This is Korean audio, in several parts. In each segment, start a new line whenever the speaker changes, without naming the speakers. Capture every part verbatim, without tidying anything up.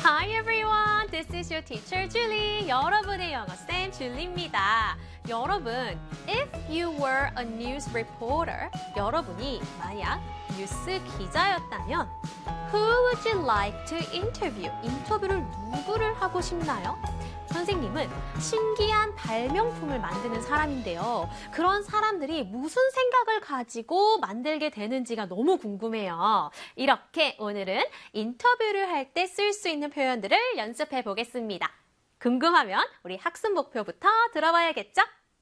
Hi everyone, this is your teacher Julie. 여러분의 영어쌤 줄리입니다. 여러분, if you were a news reporter, 여러분이 만약 뉴스 기자였다면 who would you like to interview? 인터뷰를 누구를 하고 싶나요? 선생님은 신기한 발명품을 만드는 사람인데요. 그런 사람들이 무슨 생각을 가지고 만들게 되는지가 너무 궁금해요. 이렇게 오늘은 인터뷰를 할 때 쓸 수 있는 표현들을 연습해 보겠습니다. 궁금하면 우리 학습 목표부터 들어봐야겠죠?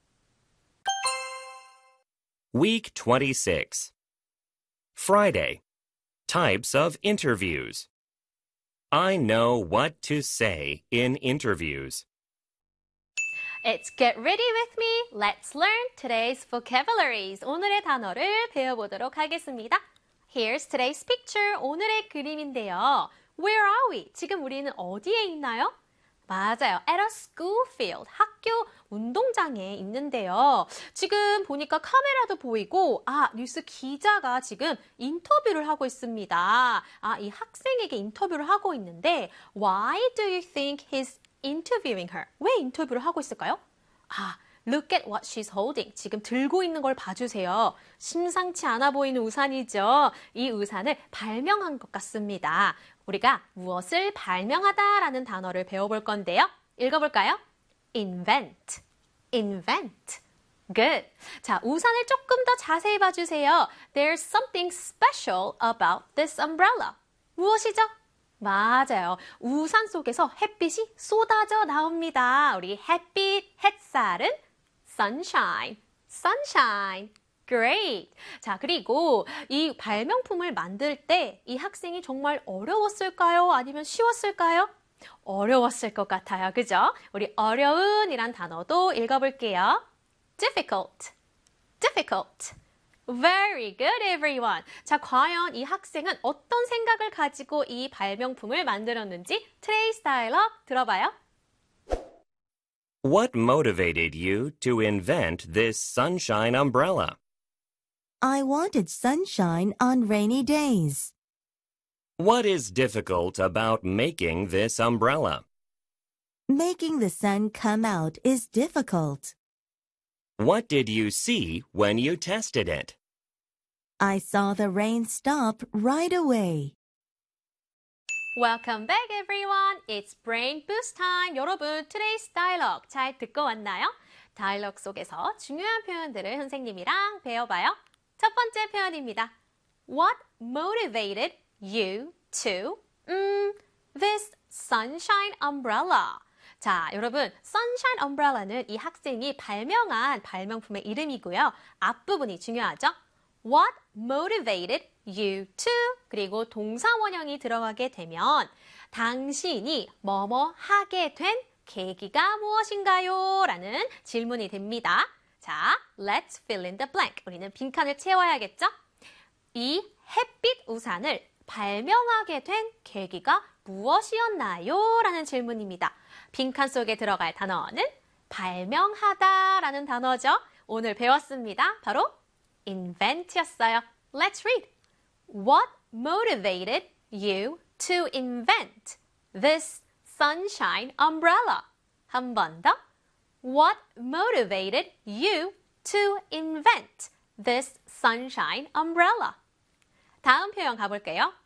Week twenty-six. Friday. Types of interviews. I know what to say in interviews.
It's get ready with me. Let's learn today's vocabularies. 오늘의 단어를 배워보도록 하겠습니다. Here's today's picture. 오늘의 그림인데요. Where are we? 지금 우리는 어디에 있나요? 맞아요. At a school field. 학교 운동장에 있는데요. 지금 보니까 카메라도 보이고 아, 뉴스 기자가 지금 인터뷰를 하고 있습니다. 아, 이 학생에게 인터뷰를 하고 있는데 Why do you think he's interviewing her? 왜 인터뷰를 하고 있을까요? 아, look at what she's holding. 지금 들고 있는 걸 봐주세요. 심상치 않아 보이는 우산이죠. 이 우산을 발명한 것 같습니다. 우리가 무엇을 발명하다라는 단어를 배워볼 건데요. 읽어볼까요? invent, invent. Good. 자, 우산을 조금 더 자세히 봐주세요. There's something special about this umbrella. 무엇이죠? 맞아요. 우산 속에서 햇빛이 쏟아져 나옵니다. 우리 햇빛, 햇살은 sunshine, sunshine. Great. 자, 그리고 이 발명품을 만들 때 이 학생이 정말 어려웠을까요? 아니면 쉬웠을까요? 어려웠을 것 같아요. 그죠? 우리 어려운이란 단어도 읽어볼게요. difficult, difficult. Very good, everyone. 자, 과연 이 학생은 어떤 생각을 가지고 이 발명품을 만들었는지 Today's Dialogue 들어봐요.
What motivated you to invent this sunshine umbrella?
I wanted sunshine on rainy days.
What is difficult about making this umbrella?
Making the sun come out is difficult.
What did you see when you tested it?
I saw the rain stop right away.
Welcome back, everyone. It's Brain Boost time. 여러분, Today's Dialogue 잘 듣고 왔나요? 다이얼로그 속에서 중요한 표현들을 선생님이랑 배워봐요. 첫 번째 표현입니다. What motivated you to 음, this sunshine umbrella? 자, 여러분, sunshine umbrella는 이 학생이 발명한 발명품의 이름이고요. 앞부분이 중요하죠? What motivated you to? 그리고 동사 원형이 들어가게 되면 당신이 뭐뭐 하게 된 계기가 무엇인가요? 라는 질문이 됩니다. 자, let's fill in the blank. 우리는 빈칸을 채워야겠죠? 이 햇빛 우산을 발명하게 된 계기가 무엇이었나요? 라는 질문입니다. 빈칸 속에 들어갈 단어는 발명하다 라는 단어죠. 오늘 배웠습니다. 바로 invent였어요. Let's read. What motivated you to invent this sunshine umbrella? 한 번 더. What motivated you to invent this sunshine umbrella? 다음 표현 가볼게요.